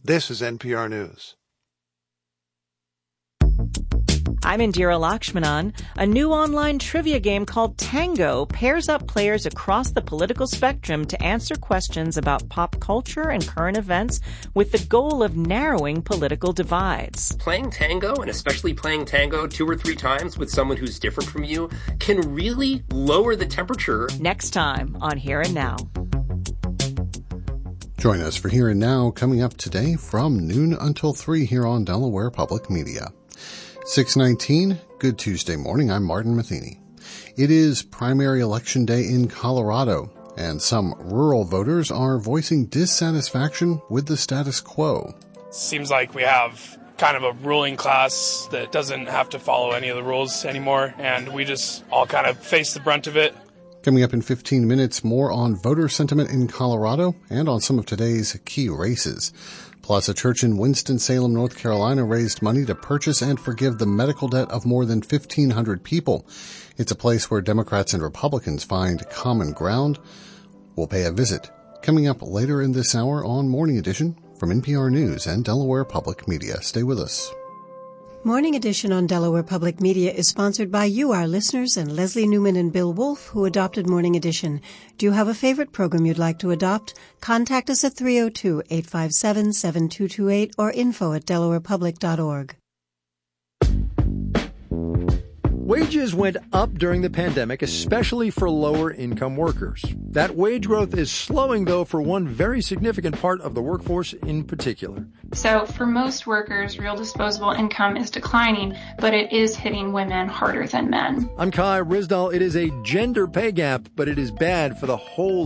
This is NPR News. I'm Indira Lakshmanan. A new online trivia game called Tango pairs up players across the political spectrum to answer questions about pop culture and current events with the goal of narrowing political divides. Playing Tango, and especially playing Tango 2 or 3 times with someone who's different from you, can really lower the temperature. Next time on Here and Now. Join us for Here and Now coming up today from noon until 3 here on Delaware Public Media. 6:19, good Tuesday morning. I'm Martin Matheny. It is primary election day in Colorado, and some rural voters are voicing dissatisfaction with the status quo. Seems like we have kind of a ruling class that doesn't have to follow any of the rules anymore, and we just all kind of face the brunt of it. Coming up in 15 minutes, more on voter sentiment in Colorado and on some of today's key races. Plus, a church in Winston-Salem, North Carolina raised money to purchase and forgive the medical debt of more than 1,500 people. It's a place where Democrats and Republicans find common ground. We'll pay a visit. Coming up later in this hour on Morning Edition from NPR News and Delaware Public Media. Stay with us. Morning Edition on Delaware Public Media is sponsored by you, our listeners, and Leslie Newman and Bill Wolf, who adopted Morning Edition. Do you have a favorite program you'd like to adopt? Contact us at 302-857-7228 or info@delawarepublic.org. Wages went up during the pandemic, especially for lower-income workers. That wage growth is slowing, though, for one very significant part of the workforce in particular. So for most workers, real disposable income is declining, but it is hitting women harder than men. I'm Kai Ryssdal. It is a gender pay gap, but it is bad for the whole